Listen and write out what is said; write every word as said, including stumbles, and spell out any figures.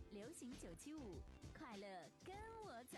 流行九七五，快乐跟我走。